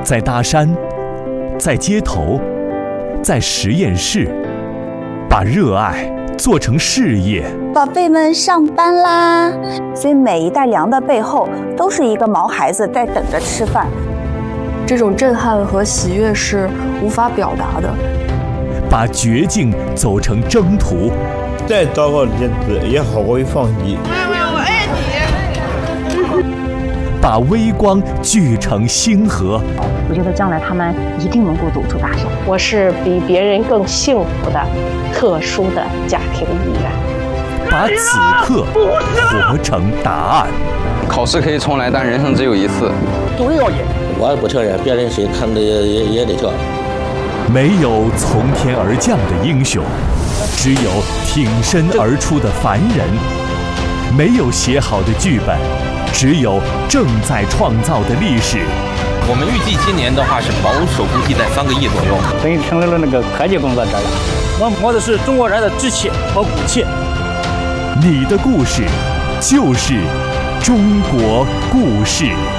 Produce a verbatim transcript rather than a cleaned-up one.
在大山，在街头，在实验室，把热爱做成事业。 宝贝们上班啦！所以每一袋粮的背后，都是一个毛孩子在等着吃饭。 这种震撼和喜悦是无法表达的。 把绝境走成征途， 再糟糕的日子也好过于放弃。 我爱你。 把微光聚成星河。 我觉得将来他们一定能够走出大山。 我是比别人更幸福的特殊的家庭一员。 把此刻活成答案。 考试可以重来，但人生只有一次。 都要演， 我也不承认，别人谁看的也也也得跳。 没有从天而降的英雄，只有挺身而出的凡人；没有写好的剧本，只有正在创造的历史。 我们预计今年的话是保守估计在三个亿左右。 等于成为了那个科技工作者了。我摸的是中国人的志气和骨气。 你的故事就是中国故事。